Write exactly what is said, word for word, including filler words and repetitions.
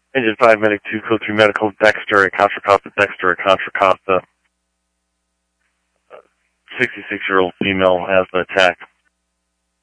Engine five, Medic two, Code three Medical, Dexter, a Contra Costa, Dexter, a Contra Costa. sixty-six-year-old female has an attack.